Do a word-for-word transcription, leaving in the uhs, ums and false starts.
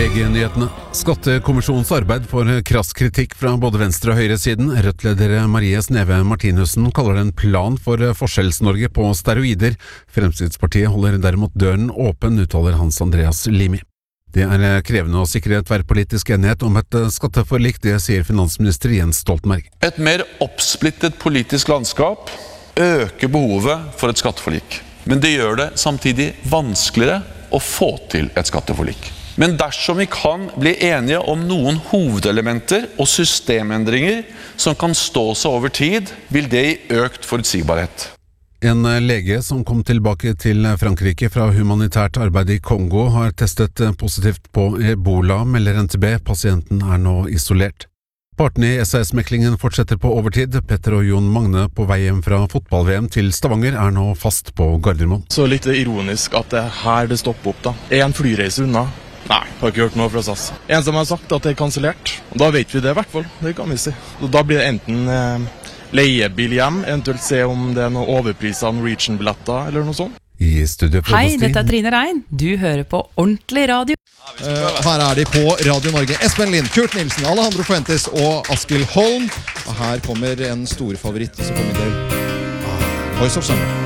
V G-nyhetene. Skattekommisjonens arbeid får krass kritikk fra både venstre- og høyresiden. Rødt-leder Marie Sneve Martinussen kaller det en plan for Forskjells-Norge på steroider. Fremskrittspartiet holder derimot døren åpen, uttaler Hans Andreas Limi. Det er krevende å sikre tverrpolitisk enighet om et skatteforlik, det sier finansminister Jens Stoltenberg. Et mer oppsplittet politisk landskap øker behovet for et skatteforlik. Men det gjør det samtidig vanskeligere å få til et skatteforlik. Men dersom vi kan bli enige om noen hovedelementer og systemendringer som kan stå seg over tid, vil det gi økt forutsigbarhet. En lege som kom tilbake til Frankrike fra humanitært arbeid i Kongo har testet positivt på ebola, melder N T B. Pasienten er nå isolert. Partene i S A S-meklingen fortsetter på overtid. Petter og Jon Magne på vei hjem fra fotball-V M til Stavanger er nå fast på Gardermoen. Så litt ironisk at det er her det stopper opp da. Er en flyreise unna? Nei, har ikke hørt noe fra S A S. En som har sagt at det er kansellert. Og da vet vi det i hvert fall, det kan vi si. Og da blir det enten eh, leiebil hjem, eventuelt se om det er noe overpris av Norwegian-billetter eller noe sånt. I studio fra Hei, dette er Trine Rein. Du hører på Ordentlig Radio. Uh, her er de på Radio Norge. Espen Lind, Kurt Nilsen, Alejandro Fuentes og Askild Holm. Og her kommer en stor favoritt, og så kommer det ah, Voice of Summer.